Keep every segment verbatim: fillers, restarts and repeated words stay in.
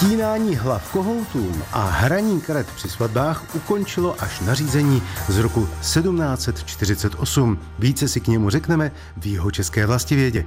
Stínání hlav kohoutům a hraní karet při svatbách ukončilo až nařízení z roku sedmnáct set čtyřicet osm. Více si k němu řekneme v Jihočeské vlastivědě.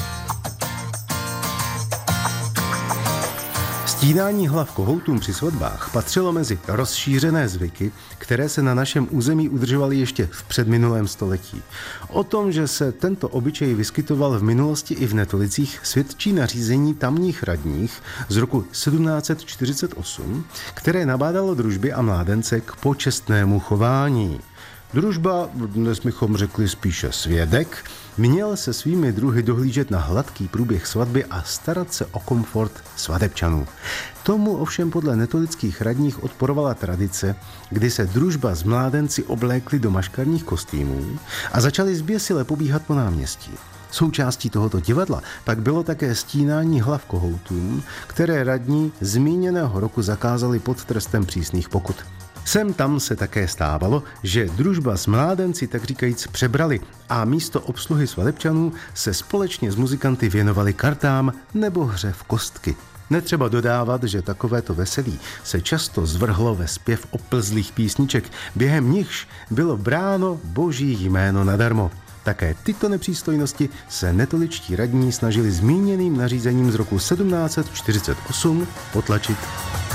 Stínání hlav kohoutům při svatbách patřilo mezi rozšířené zvyky, které se na našem území udržovaly ještě v předminulém století. O tom, že se tento obyčej vyskytoval v minulosti i v Netolicích, svědčí nařízení tamních radních z roku sedmnáct set čtyřicet osm, které nabádalo družby a mládence k počestnému chování. Družba, dnes bychom řekli spíše svědek, měl se svými druhy dohlížet na hladký průběh svatby a starat se o komfort svatebčanů. Tomu ovšem podle netolických radních odporovala tradice, kdy se družba s mládenci oblékli do maškarních kostýmů a začali zběsile pobíhat po náměstí. Součástí tohoto divadla pak bylo také stínání hlav kohoutům, které radní zmíněného roku zakázali pod trestem přísných pokut. Sem tam se také stávalo, že družba s mládenci tak říkajíc přebrali a místo obsluhy svatebčanů se společně s muzikanty věnovali kartám nebo hře v kostky. Netřeba dodávat, že takovéto veselí se často zvrhlo ve zpěv oplzlých písniček, během nichž bylo bráno boží jméno nadarmo. Také tyto nepřístojnosti se netoličtí radní snažili zmíněným nařízením z roku sedmnáct set čtyřicet osm potlačit.